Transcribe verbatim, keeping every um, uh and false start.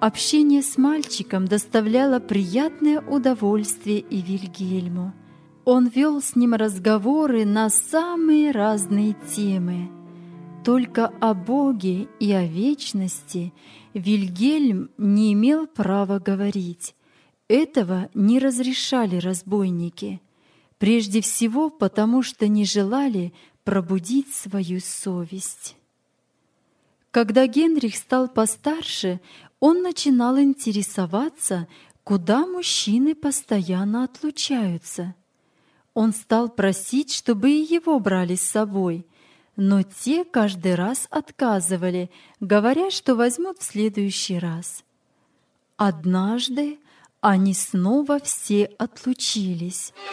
Общение с мальчиком доставляло приятное удовольствие и Вильгельму. Он вел с ним разговоры на самые разные темы. Только о Боге и о вечности Вильгельм не имел права говорить. Этого не разрешали разбойники. Прежде всего потому, что не желали пробудить свою совесть. Когда Генрих стал постарше, он начинал интересоваться, куда мужчины постоянно отлучаются. Он стал просить, чтобы и его брали с собой, но те каждый раз отказывали, говоря, что возьмут в следующий раз. Однажды они снова все отлучились.